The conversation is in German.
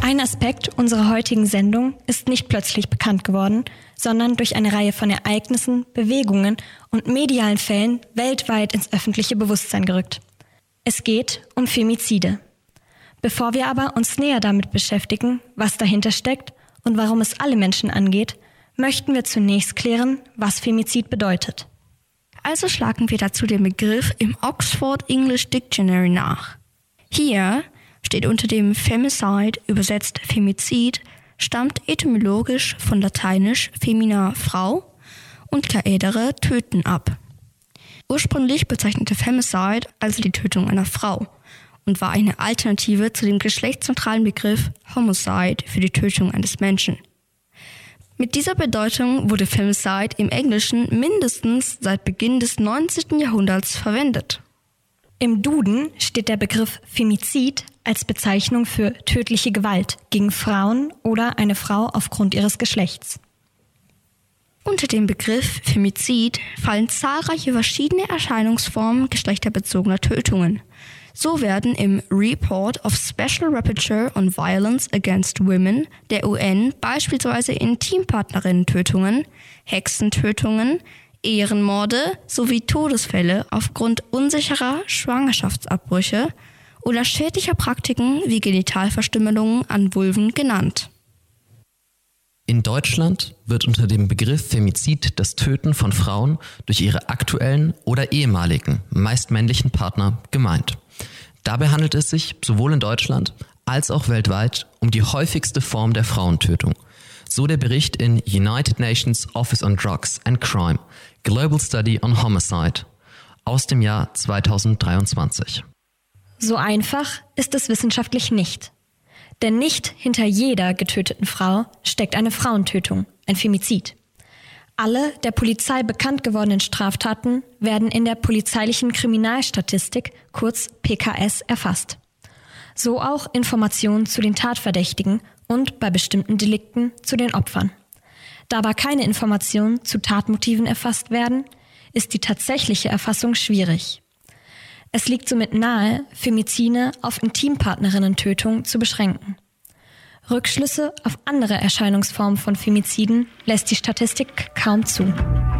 Ein Aspekt unserer heutigen Sendung ist nicht plötzlich bekannt geworden, sondern durch eine Reihe von Ereignissen, Bewegungen und medialen Fällen weltweit ins öffentliche Bewusstsein gerückt. Es geht um Femizide. Bevor wir aber uns näher damit beschäftigen, was dahinter steckt und warum es alle Menschen angeht, möchten wir zunächst klären, was Femizid bedeutet. Also schlagen wir dazu den Begriff im Oxford English Dictionary nach. Hier steht unter dem Femicide, übersetzt Femizid, stammt etymologisch von lateinisch femina Frau und caedere töten ab. Ursprünglich bezeichnete Femicide also die Tötung einer Frau und war eine Alternative zu dem geschlechtsneutralen Begriff Homicide für die Tötung eines Menschen. Mit dieser Bedeutung wurde Femicide im Englischen mindestens seit Beginn des 19. Jahrhunderts verwendet. Im Duden steht der Begriff Femizid als Bezeichnung für tödliche Gewalt gegen Frauen oder eine Frau aufgrund ihres Geschlechts. Unter dem Begriff Femizid fallen zahlreiche verschiedene Erscheinungsformen geschlechterbezogener Tötungen. So werden im Report of Special Rapporteur on Violence Against Women der UN beispielsweise Intimpartnerinnen-Tötungen, Hexentötungen, Ehrenmorde sowie Todesfälle aufgrund unsicherer Schwangerschaftsabbrüche oder schädlicher Praktiken wie Genitalverstümmelungen an Vulven genannt. In Deutschland wird unter dem Begriff Femizid das Töten von Frauen durch ihre aktuellen oder ehemaligen, meist männlichen Partner gemeint. Dabei handelt es sich sowohl in Deutschland als auch weltweit um die häufigste Form der Frauentötung. So der Bericht in United Nations Office on Drugs and Crime, Global Study on Homicide aus dem Jahr 2023. So einfach ist es wissenschaftlich nicht. Denn nicht hinter jeder getöteten Frau steckt eine Frauentötung, ein Femizid. Alle der Polizei bekannt gewordenen Straftaten werden in der polizeilichen Kriminalstatistik, kurz PKS, erfasst. So auch Informationen zu den Tatverdächtigen und bei bestimmten Delikten zu den Opfern. Da aber keine Informationen zu Tatmotiven erfasst werden, ist die tatsächliche Erfassung schwierig. Es liegt somit nahe, Femizide auf Intimpartnerinnen-Tötung zu beschränken. Rückschlüsse auf andere Erscheinungsformen von Femiziden lässt die Statistik kaum zu.